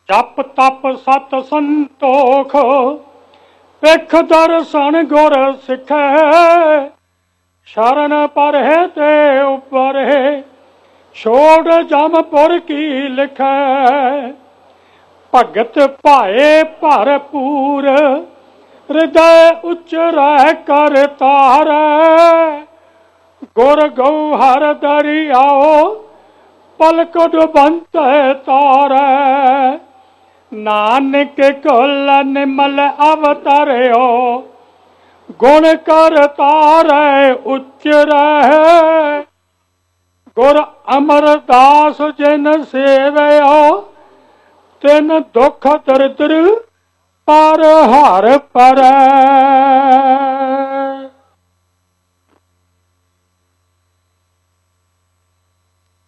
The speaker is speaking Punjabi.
ਜਪ ਤਪ ਸਤ ਸੰਤੋਖ, ਪਿਖ ਦਰਸ਼ਨ ਗੁਰ ਸਿੱਖੈ। ਸ਼ਰਨ ਪਰਹਿ ਤੇ ਉਪਰਹਿ, ਛੋੜ ਜਮਪੁਰ ਕੀ ਲਿਖੈ। ਭਗਤ ਭਾਏ ਭਰਪੂਰ, ਹਿਰਦੈ ਉਚਰੈ ਕਰ ਤਾਰੈ। ਗੁਰ ਗਉਹਰ ਦਰਿਆਓ, ਪਲਕ ਡੁਬੰਤੈ ਤਾਰੈ। ਨਾਨਕ ਕੁਲ ਨਿਮਲ ਅਵਤਰਿਓ, ਗੁਣ ਕਰ ਤਾਰੈ ਉਚਰੈ। ਗੁਰ ਅਮਰਦਾਸ ਜਿਨ ਸੇਵਿਓ, ਤਿਨ ਦੁਖ ਦਰਿਦ੍ਰ ਪਰ ਹਰਿ ਪਰੈ।